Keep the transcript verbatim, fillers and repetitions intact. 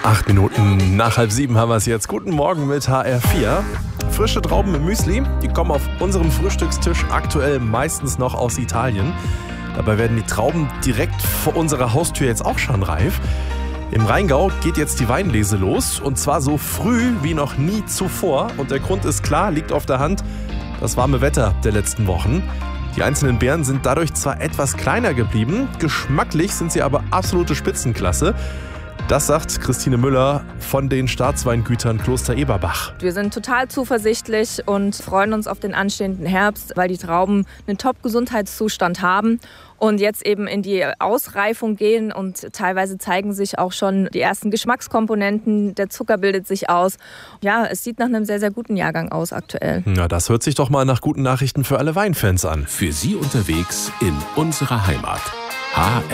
Acht Minuten nach halb sieben haben wir es jetzt. Guten Morgen mit H R vier. Frische Trauben im Müsli, die kommen auf unserem Frühstückstisch aktuell meistens noch aus Italien. Dabei werden die Trauben direkt vor unserer Haustür jetzt auch schon reif. Im Rheingau geht jetzt die Weinlese los und zwar so früh wie noch nie zuvor. Und der Grund ist klar, liegt auf der Hand, das warme Wetter der letzten Wochen. Die einzelnen Beeren sind dadurch zwar etwas kleiner geblieben, geschmacklich sind sie aber absolute Spitzenklasse. Das sagt Christine Müller von den Staatsweingütern Kloster Eberbach. Wir sind total zuversichtlich und freuen uns auf den anstehenden Herbst, weil die Trauben einen Top-Gesundheitszustand haben und jetzt eben in die Ausreifung gehen und teilweise zeigen sich auch schon die ersten Geschmackskomponenten. Der Zucker bildet sich aus. Ja, es sieht nach einem sehr, sehr guten Jahrgang aus aktuell. Na, das hört sich doch mal nach guten Nachrichten für alle Weinfans an. Für Sie unterwegs in unserer Heimat. H R